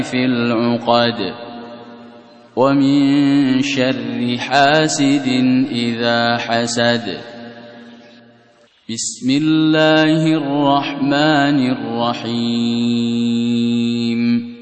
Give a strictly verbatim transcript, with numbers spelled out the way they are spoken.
في العقد ومن شر حاسد إذا حسد. بسم الله الرحمن الرحيم